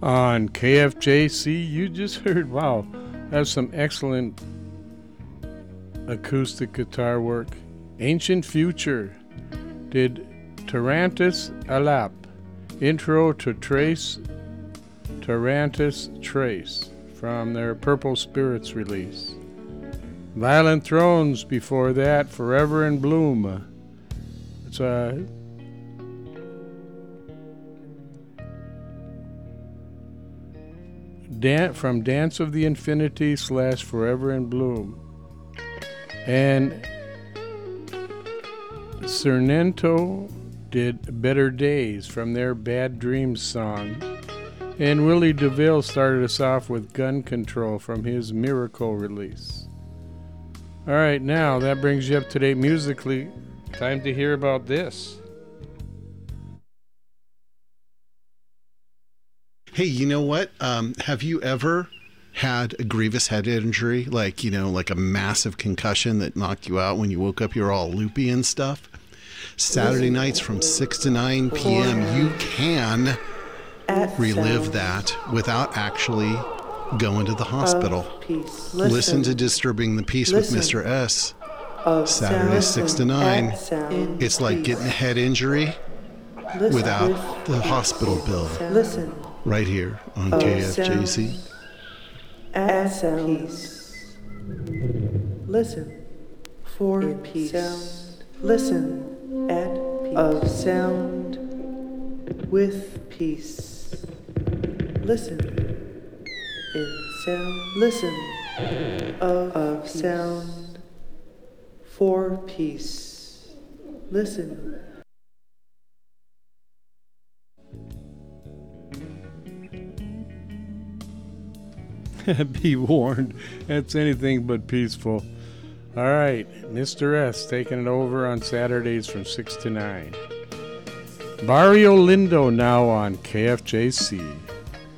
On KFJC, you just heard, wow, that's some excellent acoustic guitar work. Ancient Future did Tarantus Alap, intro to Trace, Tarantus Trace, from their Purple Spirits release. Violent Thrones before that, Forever in Bloom. It's from Dance of the Infinity / Forever in Bloom. And Cernento did Better Days from their Bad Dreams song. And Willie DeVille started us off with Gun Control from his Miracle release. Alright, now that brings you up to date musically. Time to hear about this. Hey, you know what? Have you ever had a grievous head injury? Like a massive concussion that knocked you out when you woke up, you're all loopy and stuff? Saturday nights from 6 to 9 p.m., you can relive that without actually going to the hospital. Listen to Disturbing the Peace with Mr. S. Saturday 6 to 9. It's like getting a head injury without the hospital bill. Listen. Right here on KFJC. At peace. Listen for peace. Sound. Listen at peace. Of sound with peace. Listen in sound. Listen of sound for peace. Listen. Be warned, that's anything but peaceful. All right, Mr. S taking it over on Saturdays from 6 to 9. Barrio Lindo now on KFJC.